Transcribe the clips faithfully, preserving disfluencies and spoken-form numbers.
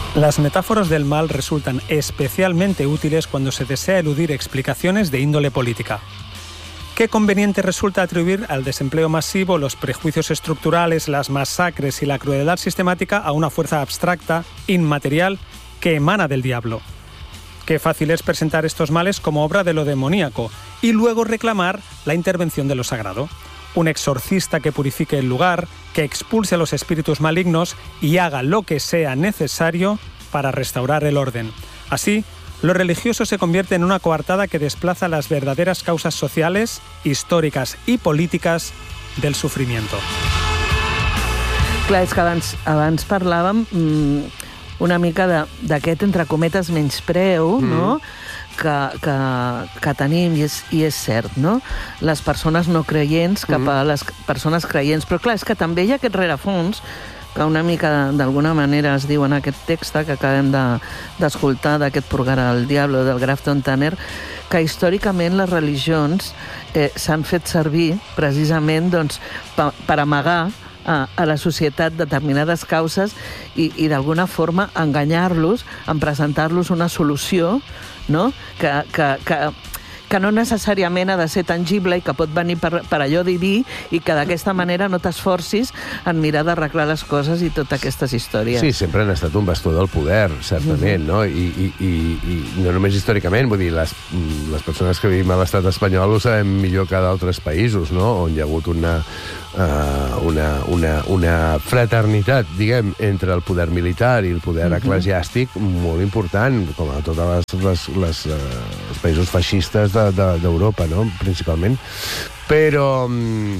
Las metáforas del mal resultan especialmente útiles cuando se desea eludir explicaciones de índole política. Qué conveniente resulta atribuir al desempleo masivo, los prejuicios estructurales, las masacres y la crueldad sistemática a una fuerza abstracta, inmaterial, que emana del diablo. Qué fácil es presentar estos males como obra de lo demoníaco y luego reclamar la intervención de lo sagrado. Un exorcista que purifique el lugar, que expulse a los espíritus malignos y haga lo que sea necesario para restaurar el orden. Así, lo religioso se convierte en una coartada que desplaza las verdaderas causas sociales, històriques i polítiques del sofrimiento. Clar, és que abans, abans parlàvem mmm, una mica d'aquest, entre cometes, menyspreu, mm. no?, que, que, que tenim, i és, i és cert, no?, les persones no creients cap a les persones creients. Però clar, és que també hi ha aquest rerefons que una mica d'alguna manera es diu en aquest text que acabem d'escoltar, de, d'aquest Purgar al Diablo, del Grafton Tanner, que històricament les religions eh, s'han fet servir precisament doncs, pa, per amagar a, a la societat determinades causes i, i d'alguna forma enganyar-los en presentar-los una solució, no?, que, que, que, que no necessàriament ha de ser tangible i que pot venir per, per allò diví i que d'aquesta manera no t'esforcis en mirar d'arreglar les coses i totes aquestes històries. Sí, sempre han estat un bastó del poder, certament, no? I, i, i, i no només històricament, vull dir, les, les persones que vivim a l'estat espanyol ho sabem millor que d'altres països, no?, on hi ha hagut una, uh, una, una, una fraternitat, diguem, entre el poder militar i el poder eclesiàstic molt important, com a totes les, les, les, uh, els països feixistes de d'Europa, no?, principalment. Però, um,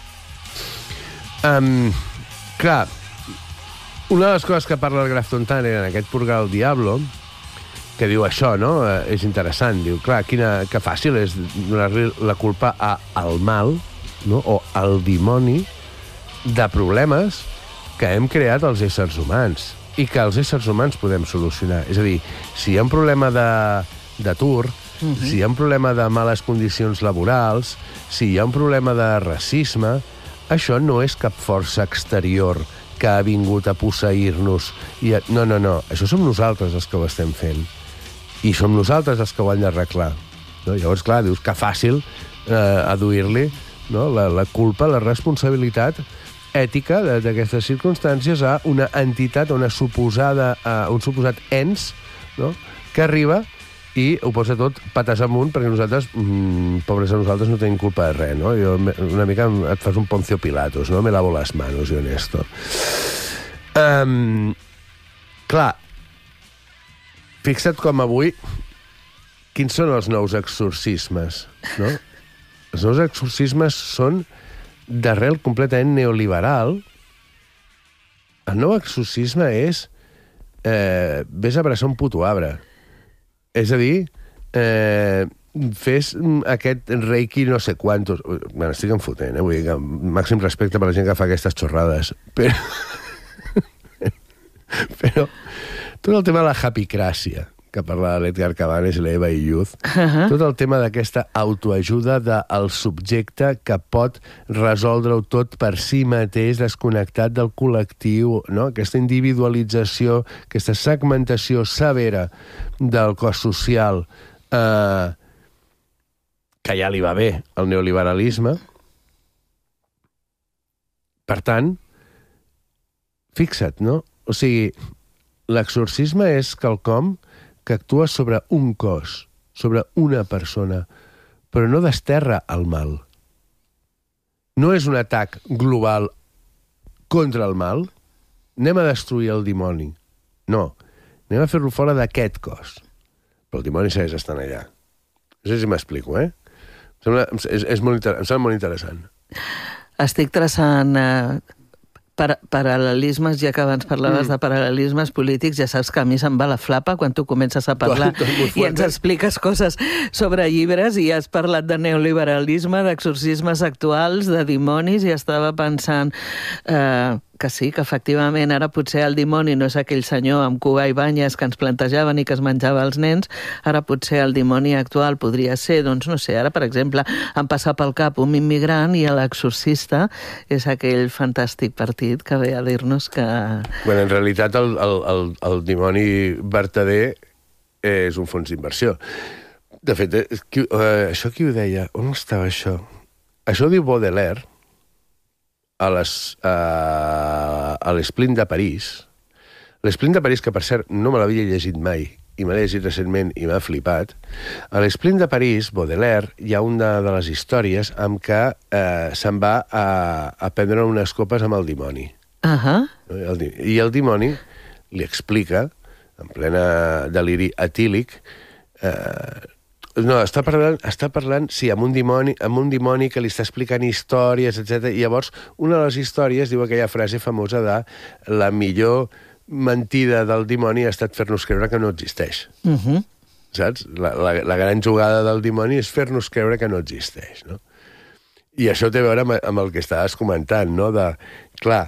um, clar, una de les coses que parla el Grafton Tanner en aquest Purgar al Diablo, que diu això, no?, eh, és interessant, diu, clar, quina, que fàcil és donar-li la culpa a, al mal, no?, o al dimoni de problemes que hem creat els éssers humans i que els éssers humans podem solucionar. És a dir, si hi ha un problema d'atur, Uh-huh. si hi ha un problema de males condicions laborals, si hi ha un problema de racisme, això no és cap força exterior que ha vingut a posseir-nos. I a... No, no, no. Això som nosaltres els que ho estem fent. I som nosaltres els que ho han d'arreglar. No? Llavors, clar, dius que fàcil eh, aduir-li, no?, la, la culpa, la responsabilitat ètica d'aquestes circumstàncies a una entitat, a una suposada, a un suposat ens, no?, que arriba i ho posa tot patas amunt, perquè nosaltres, mmm, pobres a nosaltres, no tenim culpa de res, no? Jo una mica et fas un Poncio Pilatos, no? Me lavo les manos, jo en esto. Um, clar, fixa't com avui, quins són els nous exorcismes, no? Els nous exorcismes són d'arrel completament neoliberal. El nou exorcisme és eh, vés a abraçar un puto arbre. És a dir, eh, fes aquest reiki no sé quantos... Me n'estic enfotent, eh? Vull dir que màxim respecte per la gent que fa aquestes xorrades. Però... però tot el tema de la happycràcia, que parlava l'Edgar Cabanes i l'Eva Illuz, uh-huh. tot el tema d'aquesta autoajuda del subjecte que pot resoldre-ho tot per si mateix, desconnectat del col·lectiu, no? Aquesta individualització, aquesta segmentació severa del cos social, eh, que ja li va bé al neoliberalisme. Per tant, fixa't, no? O sigui, l'exorcisme és quelcom que actua sobre un cos, sobre una persona, però no desterra el mal. No és un atac global contra el mal. Anem a destruir el dimoni. No. Anem a fer-lo fora d'aquest cos. Però el dimoni segueix estant allà. No sé si m'explico, eh? Em sembla, és, és molt, em sembla molt interessant. Estic traçant... Eh... paral·lelismes, ja que abans parlaves mm. de paral·lelismes polítics, ja saps que a mi se'm va la flapa quan tu comences a parlar tot, tot i ens expliques coses sobre llibres i has parlat de neoliberalisme, d'exorcismes actuals, de dimonis, i estava pensant... Eh, que sí, que efectivament ara potser el dimoni no és aquell senyor amb cuba i banyes que ens plantejaven i que es menjava els nens, ara potser el dimoni actual podria ser, doncs no sé, ara per exemple em passa pel cap un immigrant i l'exorcista és aquell fantàstic partit que ve a dir-nos que... Bueno, en realitat el, el, el, el dimoni vertader és un fons d'inversió. De fet, qui, uh, això qui ho deia? On estava això? Això ho diu Baudelaire a l'Esplint de París. L'Esplint de París, que per cert no me l'havia llegit mai, i me l'he llegit recentment i m'ha flipat. A l'Esplint de París, Baudelaire, hi ha una de les històries amb què eh, se'n va a, a prendre unes copes amb el dimoni. Uh-huh. I el dimoni li explica, en plena deliri etílic, eh, no, està parlant, està parlant, sí, amb un dimoni, amb un dimoni que li està explicant històries, etcètera. I llavors, una de les històries diu aquella frase famosa de la millor mentida del dimoni ha estat fer-nos creure que no existeix. Uh-huh. Saps? La, la, la gran jugada del dimoni és fer-nos creure que no existeix, no? I això té a veure amb, amb el que estaves comentant, no? De, clar,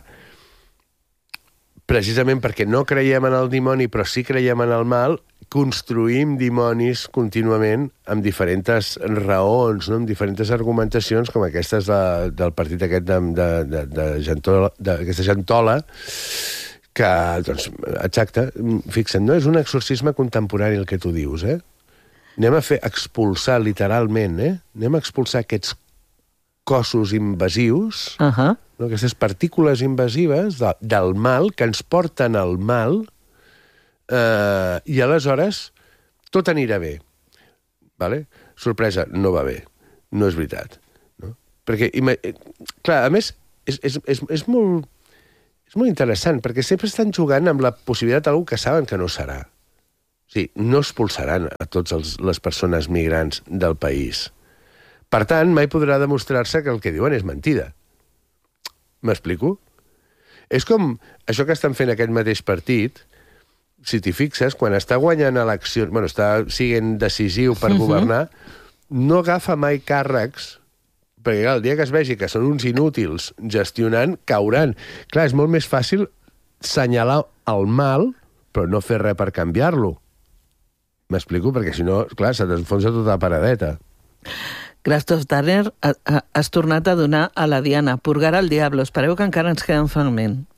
precisament perquè no creiem en el dimoni, però sí creiem en el mal, construïm dimonis contínuament amb diferents raons, no? Amb diferents argumentacions, com aquestes de, del partit aquest de, de, de, de Gentola, d'aquesta Gentola, que, doncs, exacte, fixa't, no? És un exorcisme contemporani el que tu dius, eh? Anem a fer expulsar, literalment, eh? Anem a expulsar aquests cossos invasius, uh-huh. no? Aquestes partícules invasives de, del mal, que ens porten al mal, Uh, i aleshores tot anirà bé. Vale? Sorpresa, no va bé. No és veritat. No? Perquè, clar, a més, és, és, és, és, molt, és molt interessant, perquè sempre estan jugant amb la possibilitat d'algú que saben que no serà. O sigui, no expulsaran a totes les persones migrants del país. Per tant, mai podrà demostrar-se que el que diuen és mentida. M'explico? És com això que estan fent aquest mateix partit. Si t'hi fixes, quan està guanyant eleccions, bueno, està sent decisiu per uh-huh. governar, no agafa mai càrrecs, perquè clar, el dia que es vegi que són uns inútils gestionant, cauran. Clar, és molt més fàcil senyalar el mal, però no fer res per canviar-lo. M'explico? Perquè si no, clar, se t'enfonsa tota la paradeta. Grafton Turner has tornat a donar a la Diana. Purgar el diablo. Espereu que encara ens queda un fragment.